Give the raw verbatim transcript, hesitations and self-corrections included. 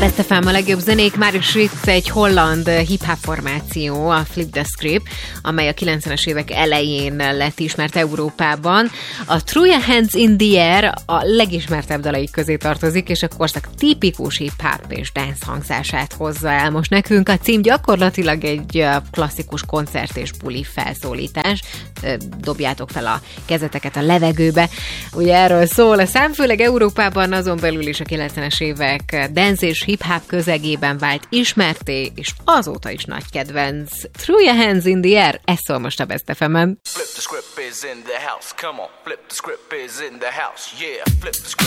Best ef em a legjobb zenék, Marius Ritz egy holland hip-hop formáció, a Flip the Script, amely a kilencvenes évek elején lett ismert Európában. A Throw Your Hands in the Air a legismertebb dalaik közé tartozik, és a korszak tipikus hip-hop és dance hangzását hozza el most nekünk. A cím gyakorlatilag egy klasszikus koncert és buli felszólítás. Dobjátok fel a kezeteket a levegőbe. Ugye erről szól a szám, főleg Európában, azon belül is a kilencvenes évek dance és hip-hop közegében vált ismerté, és azóta is nagy kedvenc. Throw Your Hands in the Air, ez szól most a Best ef em-en. Flip the script is in the house, come on. Flip the script is in the house, yeah. Flip the script.